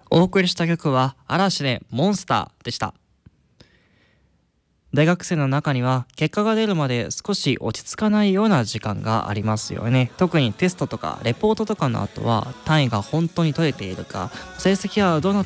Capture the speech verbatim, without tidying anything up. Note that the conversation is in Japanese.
お送りした曲は嵐でモンスターでした。大学生の中には結果が出るまで少し落ち着かないような時間がありますよね。特にテストとかレポートとかの後は単位が本当に取れているか、成績はどうなっ